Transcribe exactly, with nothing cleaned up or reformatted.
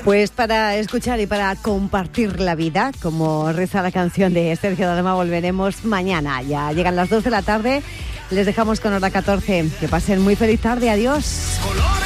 Pues para escuchar y para compartir la vida, como reza la canción de Sergio Dalma, volveremos mañana. Ya llegan las dos de la tarde, les dejamos con hora catorce. Que pasen muy feliz tarde, adiós.